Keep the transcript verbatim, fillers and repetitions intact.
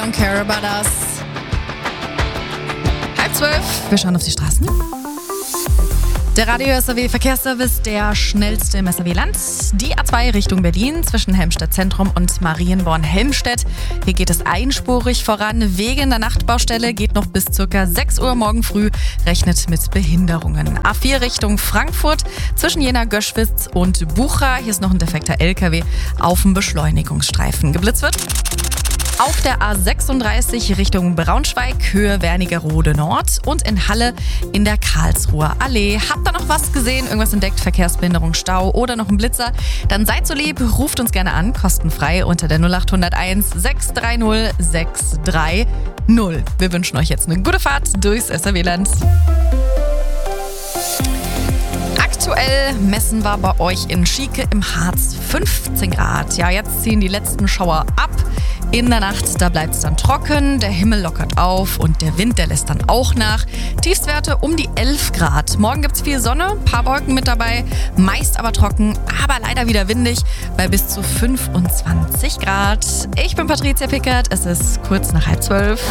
Don't Care About Us. Halb zwölf, wir schauen auf die Straßen. Der Radio S R W Verkehrsservice, der schnellste im S R W-Land. Die A zwei Richtung Berlin zwischen Helmstedt Zentrum und Marienborn-Helmstedt. Hier geht es einspurig voran. Wegen der Nachtbaustelle geht noch bis ca. sechs Uhr morgen früh. Rechnet mit Behinderungen. A vier Richtung Frankfurt zwischen Jena, Göschwitz und Bucha. Hier ist noch ein defekter L K W auf dem Beschleunigungsstreifen. Geblitzt wird. Auf der A sechsunddreißig Richtung Braunschweig, Höhe Wernigerode Nord und in Halle in der Karlsruher Allee. Habt ihr noch was gesehen, irgendwas entdeckt, Verkehrsbehinderung, Stau oder noch ein Blitzer? Dann seid so lieb, ruft uns gerne an, kostenfrei unter der null acht null eins sechs drei null sechs drei null. Wir wünschen euch jetzt eine gute Fahrt durchs S R W-Land. Aktuell messen wir bei euch in Schieke im Harz fünfzehn Grad. Ja, jetzt ziehen die letzten Schauer ab. In der Nacht, da bleibt es dann trocken, der Himmel lockert auf und der Wind, der lässt dann auch nach. Tiefstwerte um die elf Grad. Morgen gibt es viel Sonne, ein paar Wolken mit dabei, meist aber trocken, aber leider wieder windig bei bis zu fünfundzwanzig Grad. Ich bin Patricia Pickert, es ist kurz nach halb zwölf.